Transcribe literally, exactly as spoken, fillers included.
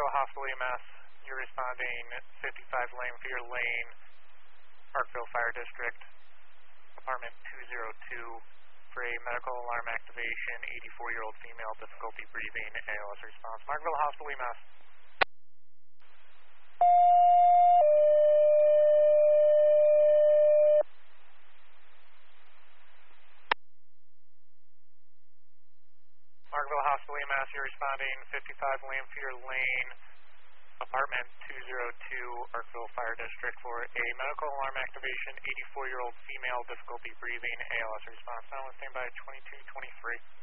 Markville Hospital E M S, you're responding fifty-five Lampier Lane, Parkville Fire District, apartment two oh two, for a medical alarm activation, eighty-four-year-old female, difficulty breathing, A L S response. Markville Hospital E M S. Markville Hospital E M S, you're responding fifty-five Lampier Lane, apartment two oh two, Parkville Fire District, for a medical alarm activation, eighty-four-year-old female, difficulty breathing, A L S response. Now on standby twenty-two twenty-three.